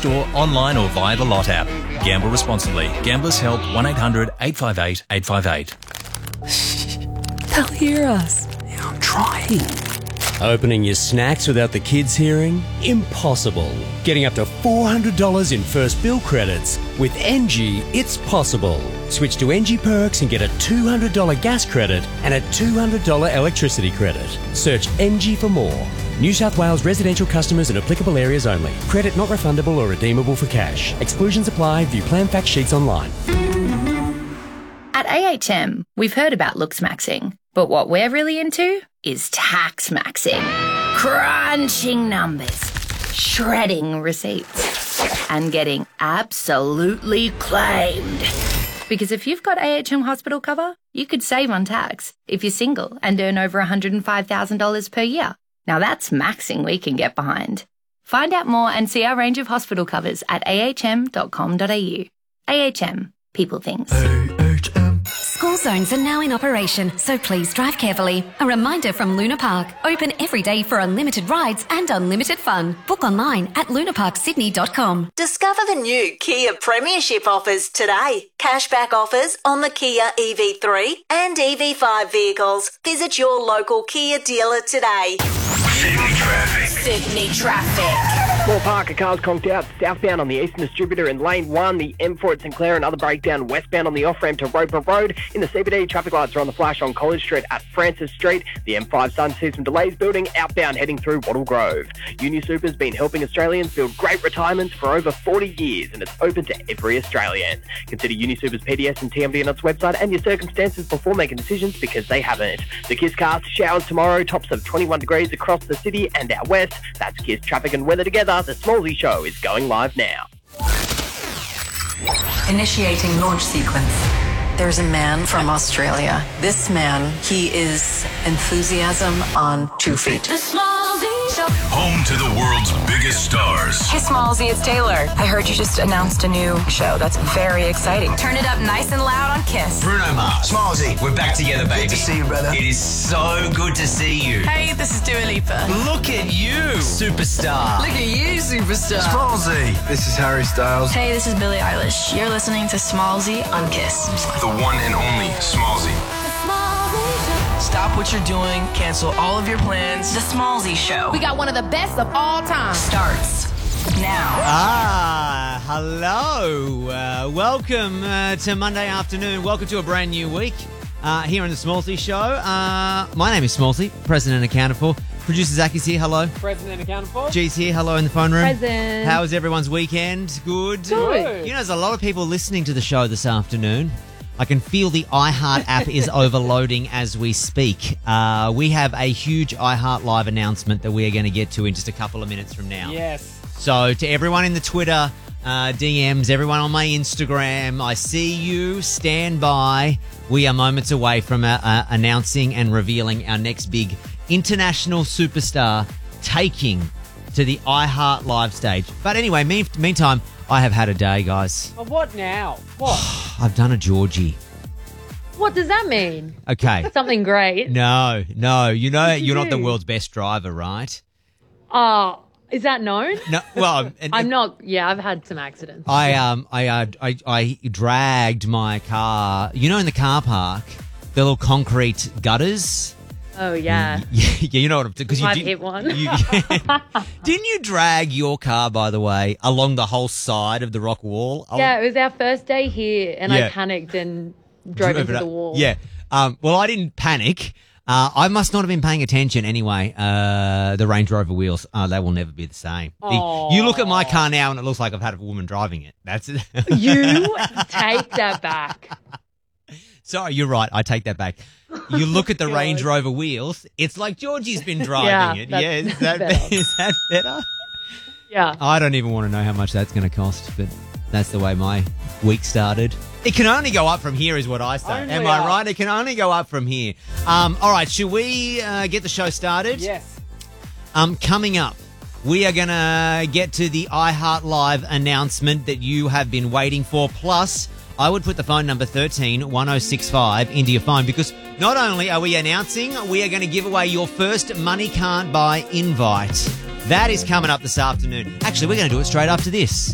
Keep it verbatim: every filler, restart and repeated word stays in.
store, online or via the Lot app. Gamble responsibly. Gamblers Help one eight hundred eight five eight eight five eight. They'll hear us. Yeah, I'm trying. Opening your snacks without the kids hearing? Impossible. Getting up to four hundred dollars in first bill credits. With N G, it's possible. Switch to N G Perks and get a two hundred dollars gas credit and a two hundred dollars electricity credit. Search N G for more. New South Wales residential customers in applicable areas only. Credit not refundable or redeemable for cash. Exclusions apply. View plan fact sheets online. At A H M, we've heard about looks maxing, but what we're really into is tax maxing. Crunching numbers, shredding receipts, and getting absolutely claimed. Because if you've got A H M hospital cover, you could save on tax if you're single and earn over one hundred five thousand dollars per year. Now that's maxing we can get behind. Find out more and see our range of hospital covers at a h m dot com dot a u. A H M. People things. A H M. School zones are now in operation, so please drive carefully. A reminder from Luna Park. Open every day for unlimited rides and unlimited fun. Book online at luna park sydney dot com. Discover the new Kia Premiership offers today. Cashback offers on the Kia E V three and E V five vehicles. Visit your local Kia dealer today. Sydney traffic. Sydney traffic. Small park of cars conked out southbound on the Eastern Distributor in lane one, the M four at St Clair, another breakdown westbound on the off-ramp to Roper Road. In the C B D, traffic lights are on the flash on College Street at Francis Street. The M five starting to see some delays building outbound heading through Wattle Grove. UniSuper's been helping Australians build great retirements for over forty years, and it's open to every Australian. Consider UniSuper's P D S and T M D on its website and your circumstances before making decisions, because they haven't. The KISS-cast showers tomorrow, tops of twenty-one degrees across the city and out west. That's KISS traffic and weather together. The Smallsy Show is going live now. Initiating launch sequence. There's a man from Australia. This man, he is enthusiasm on two feet. The Smallsy Show. Home to the world's biggest stars. Hey, Smallsy, it's Taylor. I heard you just announced a new show. That's very exciting. Turn it up nice and loud on KISS. Bruno Mars. Smallsy, we're back together, baby. Good to see you, brother. It is so good to see you. Hey, this is Dua Lipa. Look at you, superstar. Look at you, superstar. Smallsy. This is Harry Styles. Hey, this is Billie Eilish. You're listening to Smallsy on KISS. The one and only Smallsy. Stop what you're doing. Cancel all of your plans. The Smallsy Show. We got one of the best of all time. Starts now. Ah, hello. Uh, welcome uh, to Monday afternoon. Welcome to a brand new week uh, here on the Smallsy Show. Uh, my name is Smallsy, President accounted for. Producer Zach is here. Hello. President accounted for. G's here. Hello in the phone room. Present. How was everyone's weekend? Good. Good. You know, there's a lot of people listening to the show this afternoon. I can feel the iHeart app is overloading as we speak. Uh, we have a huge iHeart Live announcement that we are going to get to in just a couple of minutes from now. Yes. So to everyone in the Twitter uh, D Ms, everyone on my Instagram, I see you. Stand by. We are moments away from uh, uh, announcing and revealing our next big international superstar taking to the iHeart Live stage. But anyway, me- meantime, I have had a day, guys. Oh, what now? What? I've done a Georgie. What does that mean? Okay. Something great. No, no. You know What did you you're not the do? world's best driver, right? Oh, is that known? No. Well, and, I'm not. Yeah, I've had some accidents. I um I, uh, I I dragged my car. You know, in the car park, the little concrete gutters. Oh yeah. Yeah, yeah, you know what I'm because you I've did, hit one. You, didn't you drag your car, by the way, along the whole side of the rock wall? Yeah, it was our first day here, and Yeah. I panicked and drove Drove into it the up. wall. Yeah. Um, well, I didn't panic. Uh, I must not have been paying attention anyway. Uh, the Range Rover wheels, uh, they will never be the same. The- you look at my car now and it looks like I've had a woman driving it. That's it. You take that back. Sorry, you're right. I take that back. You look at the Range Rover wheels, it's like Georgie's been driving Yeah, it. that's Yeah, is that, better. is that better? Yeah. I don't even want to know how much that's going to cost, but that's the way my week started. It can only go up from here is what I say. Only Am I up. right? It can only go up from here. Um, all right, should we uh, get the show started? Yes. Um, coming up, we are going to get to the iHeart Live announcement that you have been waiting for. Plus, I would put the phone number thirteen one oh six five into your phone because not only are we announcing, we are going to give away your first Money Can't Buy invite. That is coming up this afternoon. Actually, we're going to do it straight after this.